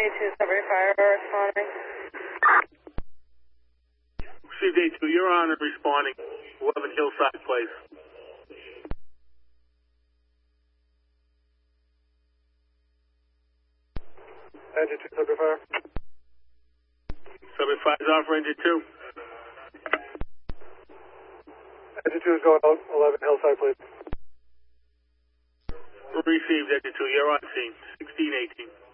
92 Subway Fire responding. Received A2, you're on and responding. 11 Hillside Place. Engine 2 Subway Fire. Subway Fire's off for Engine 2. Engine 2 is going out, 11 Hillside Place. Received Engine 2, you're on scene. 1618.